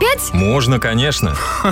Опять? Можно, конечно.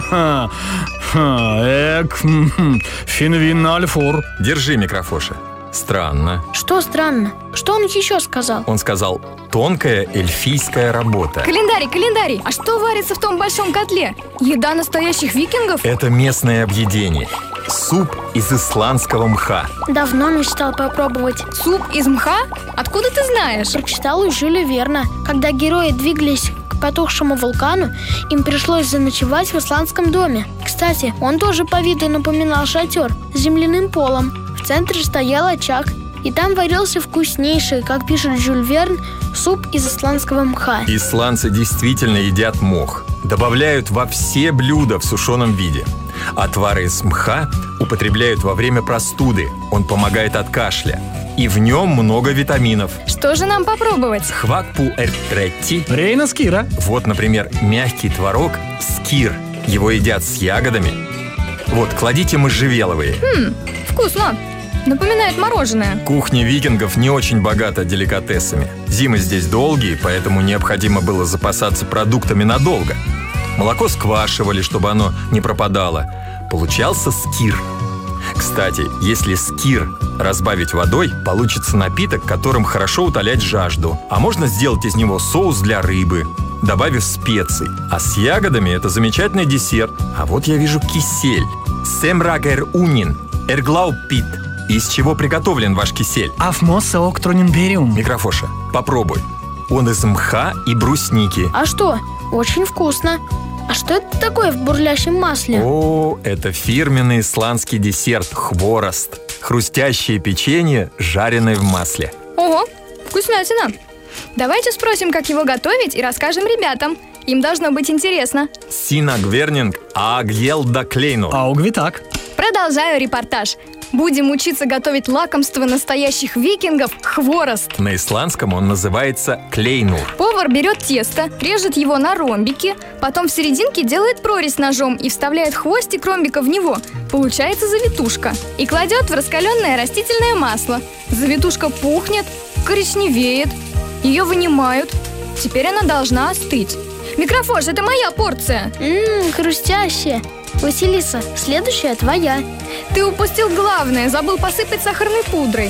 Финвин Альфур. Держи, Микрофоша. Странно. Что странно? Что он еще сказал? Он сказал: тонкая эльфийская работа. Календарий. А что варится в том большом котле? Еда настоящих викингов? Это местное объедение. Суп из исландского мха. Давно мечтал попробовать. Суп из мха? Откуда ты знаешь? Прочитал у Жюля Верна. Когда герои двигались к потухшему вулкану, им пришлось заночевать в исландском доме. Кстати, он тоже по виду напоминал шатер с земляным полом. В центре стоял очаг, и там варился вкуснейший, как пишет Жюль Верн, суп из исландского мха. Исландцы действительно едят мох. Добавляют во все блюда в сушеном виде. Отвары из мха употребляют во время простуды. Он помогает от кашля. И в нем много витаминов. Что же нам попробовать? Хвакпу эртретти. Рейна Скира. Вот, например, мягкий творог скир. Его едят с ягодами. Вот, кладите можжевеловые. Вкусно. Напоминает мороженое. Кухня викингов не очень богата деликатесами. Зимы здесь долгие, поэтому необходимо было запасаться продуктами надолго. Молоко сквашивали, чтобы оно не пропадало. Получался скир. Кстати, если скир разбавить водой, получится напиток, которым хорошо утолять жажду. А можно сделать из него соус для рыбы, добавив специй. А с ягодами это замечательный десерт. А вот я вижу кисель. Семрагер унин, эрглаупит. Из чего приготовлен ваш кисель? Афмоса октронинбериум. Микрофоша, попробуй. Он из мха и брусники. А что? Очень вкусно. А что это такое в бурлящем масле? О, это фирменный исландский десерт хворост. Хрустящее печенье, жареное в масле. Ого, вкуснятина. Давайте спросим, как его готовить, и расскажем ребятам. Им должно быть интересно. Синагвернинг агьелда клейну. Аугвитак. Продолжаю репортаж. Будем учиться готовить лакомство настоящих викингов – хворост. На исландском он называется клейнур. Повар берет тесто, режет его на ромбики, потом в серединке делает прорезь ножом и вставляет хвостик ромбика в него. Получается завитушка. И кладет в раскаленное растительное масло. Завитушка пухнет, коричневеет. Ее вынимают. Теперь она должна остыть. Микрофош, это моя порция. Хрустящая. Василиса, следующая твоя. Ты упустил главное, забыл посыпать сахарной пудрой.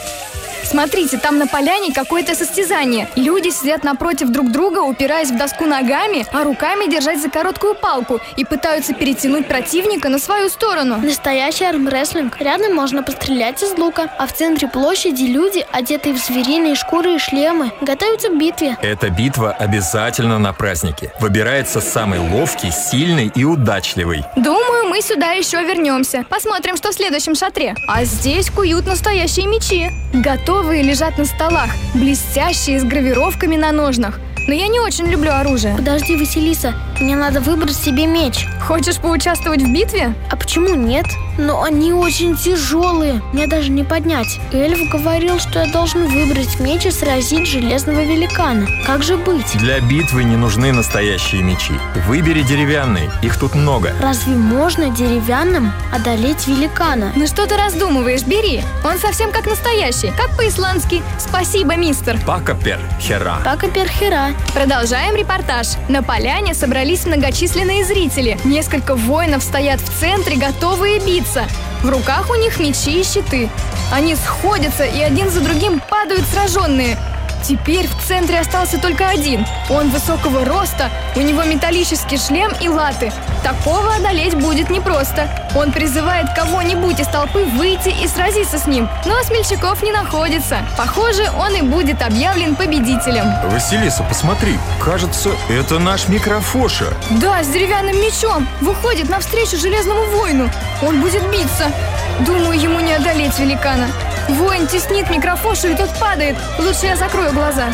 Смотрите, там на поляне какое-то состязание. Люди сидят напротив друг друга, упираясь в доску ногами, а руками держать за короткую палку и пытаются перетянуть противника на свою сторону. Настоящий армрестлинг. Рядом можно пострелять из лука, а в центре площади люди, одетые в звериные шкуры и шлемы, готовятся к битве. Эта битва обязательно на празднике. Выбирается самый ловкий, сильный и удачливый. Думаю, мы сюда еще вернемся. Посмотрим, что в следующем шатре. А здесь куют настоящие мечи. Готовые лежат на столах, блестящие, с гравировками на ножнах. Но я не очень люблю оружие. Подожди, Василиса, мне надо выбрать себе меч. Хочешь поучаствовать в битве? А почему нет? Но они очень тяжелые, мне даже не поднять. Эльф говорил, что я должен выбрать меч и сразить железного великана. Как же быть? Для битвы не нужны настоящие мечи. Выбери деревянные, их тут много. Разве можно деревянным одолеть великана? Ну что ты раздумываешь? Бери. Он совсем как настоящий, как по-исландски. Спасибо, мистер. Пакапер хера. Пакапер хера. Продолжаем репортаж. На поляне собрались многочисленные зрители. Несколько воинов стоят в центре, готовые биться. В руках у них мечи и щиты. Они сходятся и один за другим падают сраженные. Теперь в центре остался только один. Он высокого роста, у него металлический шлем и латы. Такого одолеть будет непросто. Он призывает кого-нибудь из толпы выйти и сразиться с ним. Но смельчаков не находится. Похоже, он и будет объявлен победителем. Василиса, посмотри, кажется, это наш Микрофоша. Да, с деревянным мечом. Выходит навстречу железному воину. Он будет биться. Думаю, ему не одолеть великана. Воин теснит Микрофошу, и тот падает. Лучше я закрою глаза.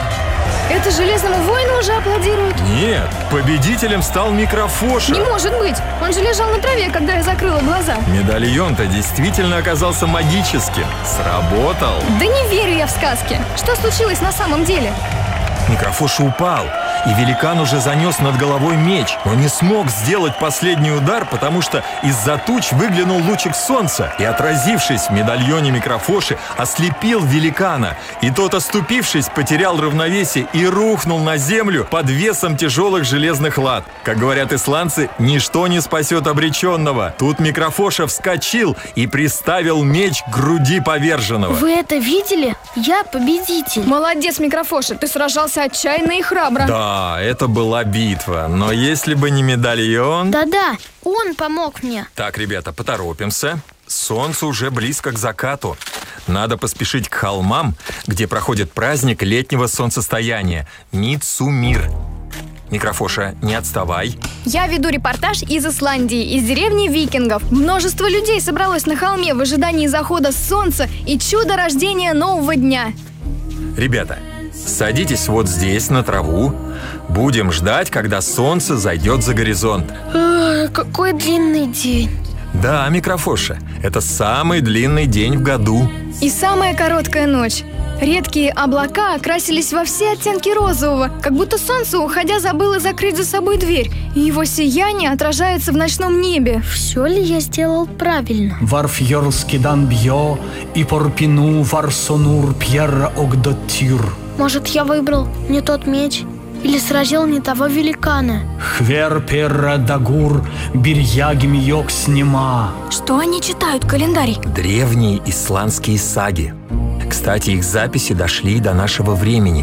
Это железному воину уже аплодируют. Нет, победителем стал Микрофоша. Не может быть. Он же лежал на траве, когда я закрыла глаза. Медальон-то действительно оказался магическим. Сработал. Да не верю я в сказки. Что случилось на самом деле? Микрофоша упал. и великан уже занес над головой меч, но не смог сделать последний удар, потому что из-за туч выглянул лучик солнца и, отразившись в медальоне Микрофоши, ослепил великана. И тот, оступившись, потерял равновесие и рухнул на землю под весом тяжелых железных лад. Как говорят исландцы, ничто не спасет обреченного. Тут Микрофоша вскочил и приставил меч к груди поверженного. Вы это видели? Я победитель. Молодец, Микрофоша, ты сражался отчаянно и храбро. Да, это была битва, но если бы не медальон... Да-да, он помог мне. Так, ребята, поторопимся. Солнце уже близко к закату. Надо поспешить к холмам, где проходит праздник летнего солнцестояния – Мидсумир. Микрофоша, не отставай. Я веду репортаж из Исландии, из деревни викингов. Множество людей собралось на холме в ожидании захода солнца и чуда рождения нового дня. Ребята, садитесь вот здесь, на траву. Будем ждать, когда солнце зайдет за горизонт. Какой длинный день. Да, Микрофоша, это самый длинный день в году. И самая короткая ночь. Редкие облака окрасились во все оттенки розового, как будто солнце, уходя, забыло закрыть за собой дверь, и его сияние отражается в ночном небе. Все ли я сделал правильно? Варфьорскидан бьё и порпину варсонур пьерра огдотир. Может, я выбрал не тот меч? Или сразил не того великана? Хвер перра дагур бирьягим йог снема. Что они читают, календарь? Древние исландские саги. Кстати, их записи дошли до нашего времени.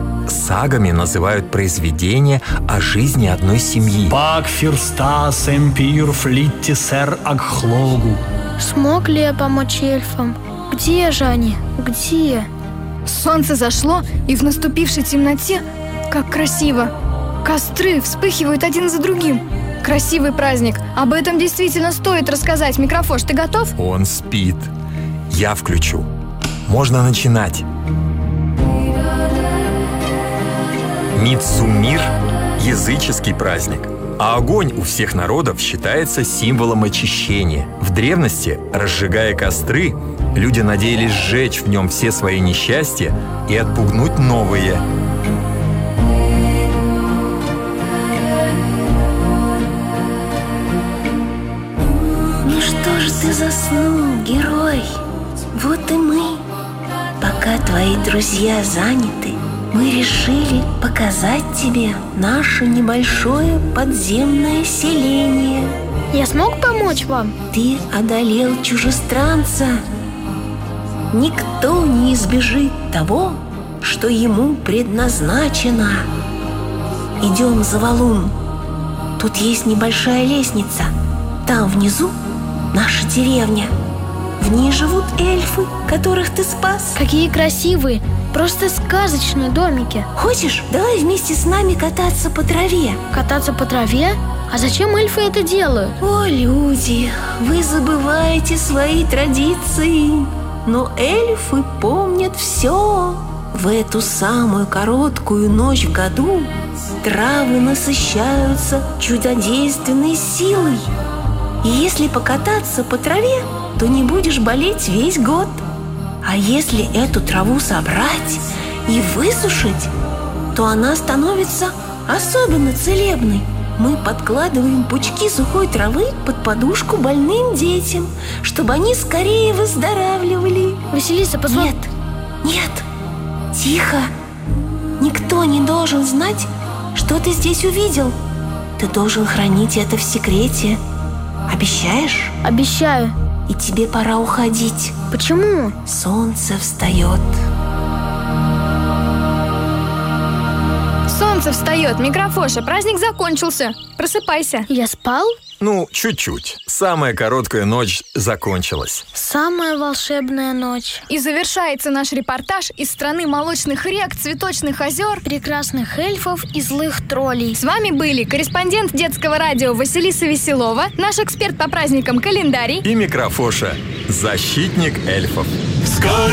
Сагами называют произведения о жизни одной семьи. Пак фирстас эмпир флиттисер агхлогу. Смог ли я помочь эльфам? Где же они? Где? Солнце зашло, и в наступившей темноте, как красиво, костры вспыхивают один за другим. Красивый праздник. Об этом действительно стоит рассказать. Микрофош, ты готов? Он спит. Я включу. Можно начинать. Мидсумир – языческий праздник. А огонь у всех народов считается символом очищения. В древности, разжигая костры, люди надеялись сжечь в нем все свои несчастья и отпугнуть новые. Ну что ж ты заснул, герой? Вот и мы. Пока твои друзья заняты, мы решили показать тебе наше небольшое подземное селение. Я смог помочь вам? Ты одолел чужестранца. Никто не избежит того, что ему предназначено. Идем за валун. Тут есть небольшая лестница. Там внизу наша деревня. В ней живут эльфы, которых ты спас. Какие красивые, просто сказочные домики. Хочешь, давай вместе с нами кататься по траве? Кататься по траве? А зачем эльфы это делают? О, люди, вы забываете свои традиции. Но эльфы помнят все. В эту самую короткую ночь в году травы насыщаются чудодейственной силой. И если покататься по траве, то не будешь болеть весь год. А если эту траву собрать и высушить, то она становится особенно целебной. Мы подкладываем пучки сухой травы под подушку больным детям, чтобы они скорее выздоравливали. Василиса, Нет, нет, тихо. Никто не должен знать, что ты здесь увидел. Ты должен хранить это в секрете. Обещаешь? Обещаю. И тебе пора уходить. Почему? Солнце встает. Солнце встает, Микрофоша, праздник закончился. Просыпайся. Я спал? Ну, чуть-чуть. Самая короткая ночь закончилась. Самая волшебная ночь. И завершается наш репортаж из страны молочных рек, цветочных озер, Прекрасных эльфов и злых троллей. С вами были корреспондент детского радио Василиса Веселова, наш эксперт по праздникам календарь И Микрофоша – защитник эльфов. Скоро